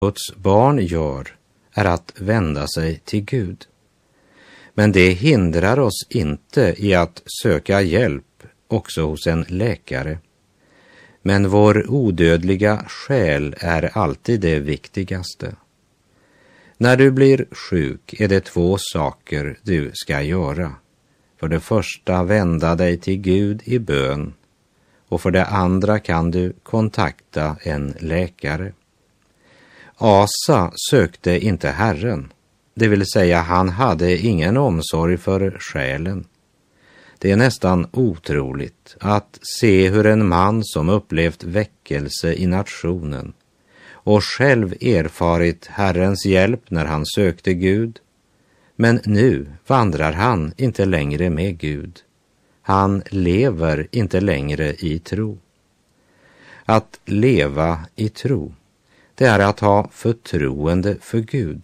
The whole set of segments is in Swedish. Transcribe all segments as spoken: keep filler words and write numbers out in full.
Guds barn gör är att vända sig till Gud. Men det hindrar oss inte i att söka hjälp också hos en läkare. Men vår odödliga själ är alltid det viktigaste. När du blir sjuk är det två saker du ska göra. För det första vända dig till Gud i bön, och för det andra kan du kontakta en läkare. Asa sökte inte Herren, det vill säga han hade ingen omsorg för själen. Det är nästan otroligt att se hur en man som upplevt väckelse i nationen och själv erfarit Herrens hjälp när han sökte Gud, men nu vandrar han inte längre med Gud. Han lever inte längre i tro. Att leva i tro, det är att ha förtroende för Gud.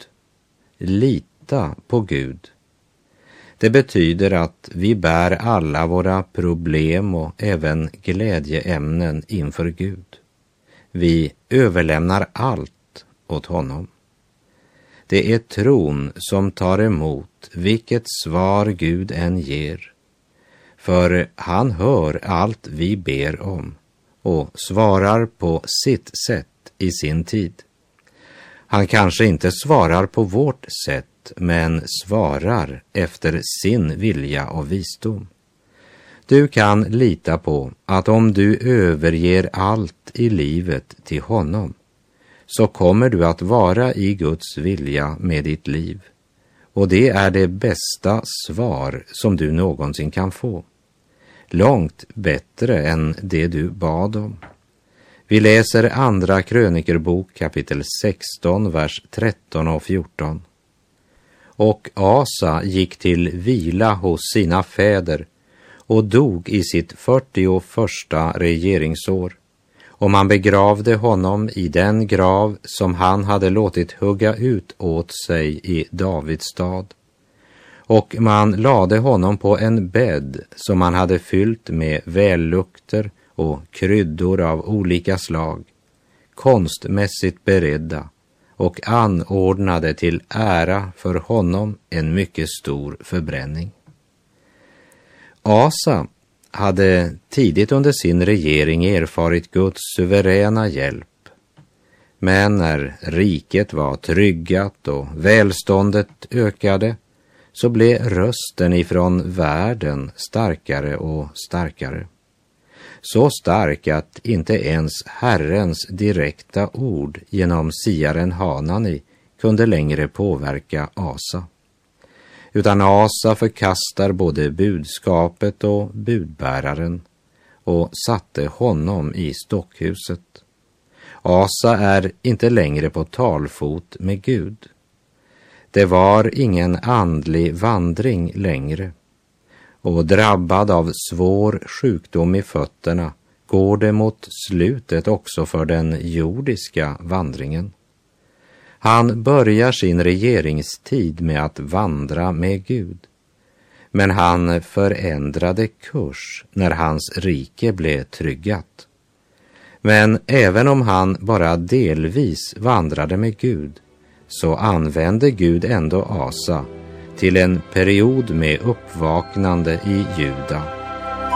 Lita på Gud. Det betyder att vi bär alla våra problem och även glädjeämnen inför Gud. Vi överlämnar allt åt honom. Det är tron som tar emot vilket svar Gud än ger. För han hör allt vi ber om och svarar på sitt sätt i sin tid. Han kanske inte svarar på vårt sätt, men svarar efter sin vilja och visdom. Du kan lita på att om du överger allt i livet till honom, så kommer du att vara i Guds vilja med ditt liv. Och det är det bästa svar som du någonsin kan få. Långt bättre än det du bad om. Vi läser andra krönikerbok kapitel sexton, vers tretton och fjorton. Och Asa gick till vila hos sina fäder och dog i sitt fyrtioförsta regeringsår. Och man begravde honom i den grav som han hade låtit hugga ut åt sig i Davids stad. Och man lade honom på en bädd som man hade fyllt med vällukter och kryddor av olika slag, konstmässigt beredda, och anordnade till ära för honom en mycket stor förbränning. Asa hade tidigt under sin regering erfarit Guds suveräna hjälp. Men när riket var tryggat och välståndet ökade, så blev rösten ifrån världen starkare och starkare. Så stark att inte ens Herrens direkta ord genom siaren Hanani kunde längre påverka Asa. Utan Asa förkastar både budskapet och budbäraren och satte honom i stockhuset. Asa är inte längre på talfot med Gud. Det var ingen andlig vandring längre. Och drabbad av svår sjukdom i fötterna går det mot slutet också för den jordiska vandringen. Han börjar sin regeringstid med att vandra med Gud. Men han förändrade kurs när hans rike blev tryggat. Men även om han bara delvis vandrade med Gud, så använde Gud ändå Asa till en period med uppvaknande i Juda.